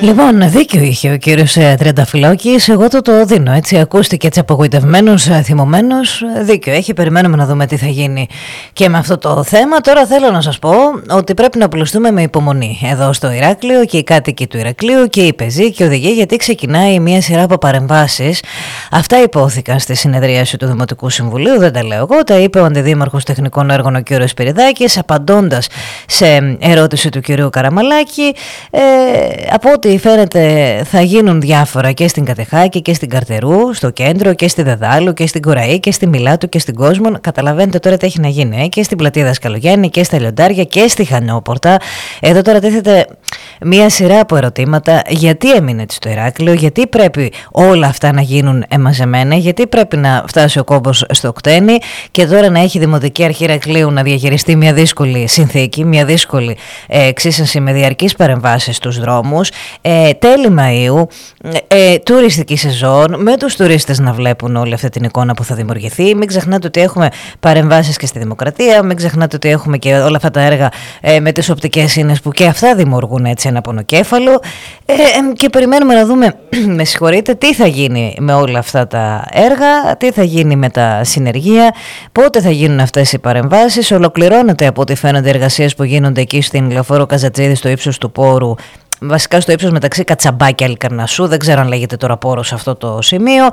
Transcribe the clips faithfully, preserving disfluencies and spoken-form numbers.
Λοιπόν, δίκιο είχε ο κύριος Τριανταφυλάκης. Εγώ το το δίνω. Έτσι, ακούστηκε έτσι απογοητευμένος, θυμωμένος. Δίκιο έχει. Περιμένουμε να δούμε τι θα γίνει και με αυτό το θέμα. Τώρα θέλω να σας πω ότι πρέπει να πλουστούμε με υπομονή εδώ στο Ηράκλειο και οι κάτοικοι του Ηρακλείου και οι πεζοί και οι οδηγοί, γιατί ξεκινάει μια σειρά από παρεμβάσεις. Αυτά υπόθηκαν στη συνεδρίαση του Δημοτικού Συμβουλίου. Δεν τα λέω εγώ. Τα είπε ο Αντιδήμαρχος Τεχνικών Έργων, ο κύριος Σπυριδάκης, απαντώντας σε ερώτηση του κυρίου Καραμαλάκη. Ε, από ό,τι φαίνεται θα γίνουν διάφορα και στην Κατεχάκη και στην Καρτερού, στο κέντρο και στη Δεδάλου και στην Κοραή και στη Μιλάτου και στην Κόσμον. Καταλαβαίνετε τώρα τι έχει να γίνει. Ε? Και στην Πλατεία Δασκαλογιάννη και στα Λιοντάρια και στη Χανιόπορτα. Εδώ τώρα τίθεται μία σειρά από ερωτήματα. Γιατί έμεινε έτσι στο Ηράκλειο, γιατί πρέπει όλα αυτά να γίνουν εμαζεμένα, γιατί πρέπει να φτάσει ο κόμπος στο κτένι και τώρα να έχει η Δημοτική Αρχή Ηρακλείου να διαχειριστεί μια δύσκολη συνθήκη, μια δύσκολη ε, εξίσωση με διαρκείς παρεμβάσεις στους δρόμους. Ε, τέλη Μαΐου, ε, τουριστική σεζόν, με τους τουρίστες να βλέπουν όλη αυτή την εικόνα που θα δημιουργηθεί. Μην ξεχνάτε ότι έχουμε παρεμβάσεις και στη Δημοκρατία, μην ξεχνάτε ότι έχουμε και όλα αυτά τα έργα ε, με τις οπτικές ίνες που και αυτά δημιουργούν έτσι ένα πονοκέφαλο. Ε, ε, και περιμένουμε να δούμε, με συγχωρείτε, τι θα γίνει με όλα αυτά τα έργα, τι θα γίνει με τα συνεργεία, πότε θα γίνουν αυτές οι παρεμβάσεις. Ολοκληρώνεται από ό,τι φαίνονται εργασίες που γίνονται εκεί στην Λεωφόρο Καζατζίδη στο ύψος του Πόρου. Βασικά στο ύψος μεταξύ Κατσαμπά και Αλικαρνασσού, δεν ξέρω αν λέγεται τώρα πόρο σε αυτό το σημείο.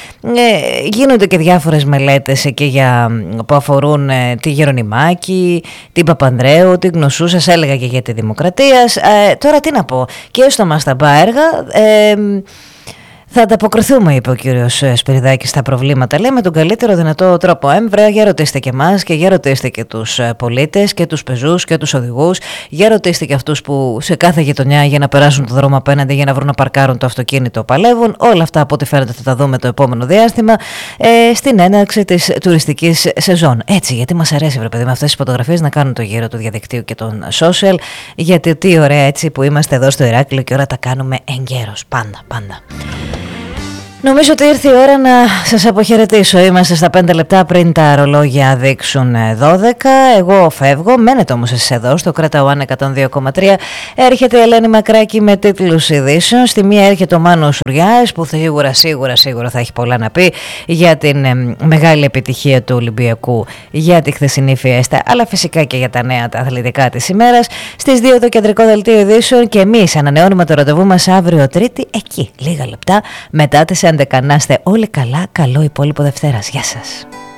Ε, γίνονται και διάφορες μελέτες και για, που αφορούν ε, τη Γερονιμάκη, την Παπανδρέου, την Γνωσού, σας έλεγα και για τη Δημοκρατία. Ε, τώρα τι να πω, και στο Μασταμπά έργα... Ε, θα ανταποκριθούμε, είπε ο κύριος Σπυριδάκης, στα προβλήματα. Λέει με τον καλύτερο δυνατό τρόπο. Έμβρα, για ρωτήστε και εμάς και για ρωτήστε και τους πολίτες και τους πεζούς και τους οδηγούς. Για ρωτήστε και αυτούς που σε κάθε γειτονιά για να περάσουν το δρόμο απέναντι, για να βρουν να παρκάρουν το αυτοκίνητο, παλεύουν. Όλα αυτά από ό,τι φαίνεται θα τα δούμε το επόμενο διάστημα ε, στην έναρξη της τουριστικής σεζόν. Έτσι, γιατί μας αρέσει, βρε παιδί, με αυτές τις φωτογραφίες να κάνουν το γύρο του διαδικτύου και των social. Γιατί τι ωραία έτσι που είμαστε εδώ στο Ηράκλειο και όλα τα κάνουμε εγκαίρως. Πάντα, πάντα. Νομίζω ότι ήρθε η ώρα να σας αποχαιρετήσω. Είμαστε στα πέντε λεπτά πριν τα ρολόγια δείξουν δώδεκα. Εγώ φεύγω. Μένετε όμως εσείς εδώ στο Κράτα One εκατόν δύο κόμμα τρία. Έρχεται η Ελένη Μακράκη με τίτλους ειδήσεων. Στη μία έρχεται ο Μάνος Σουριάς που σίγουρα σίγουρα σίγουρα θα έχει πολλά να πει για την ε, μεγάλη επιτυχία του Ολυμπιακού, για τη χθεσινή φιέστα, αλλά φυσικά και για τα νέα τα αθλητικά της ημέρας. Στις δύο το κεντρικό δελτίο ειδήσεων και εμείς ανανεώνουμε το ραντεβού μας αύριο Τρίτη, εκεί λίγα λεπτά μετά τις έντεκα. Να είστε όλοι καλά, καλό υπόλοιπο Δευτέρας. Γεια σας.